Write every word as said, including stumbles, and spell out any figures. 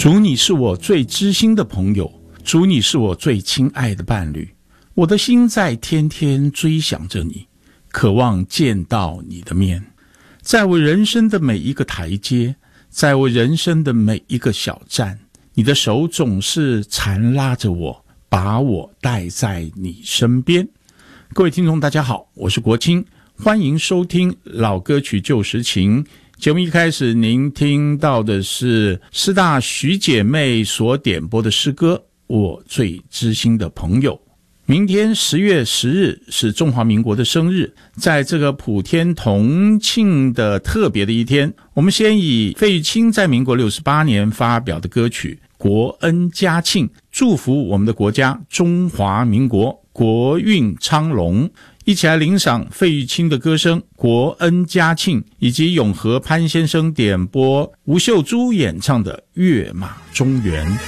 主，你是我最知心的朋友，主，你是我最亲爱的伴侣，我的心在天天追想着你，渴望见到你的面。在我人生的每一个台阶，在我人生的每一个小站，你的手总是缠拉着我，把我带在你身边。各位听众大家好，我是国清，欢迎收听老歌曲旧时情。节目一开始您听到的是师大徐姐妹所点播的诗歌《我最知心的朋友》。明天十月十日是中华民国的生日，在这个普天同庆的特别的一天，我们先以费玉清在民国六十八年发表的歌曲《国恩家庆》祝福我们的国家中华民国国运昌隆，一起来领赏费玉清的歌声《国恩家庆》，以及永和潘先生点播吴秀珠演唱的《跃马中原》。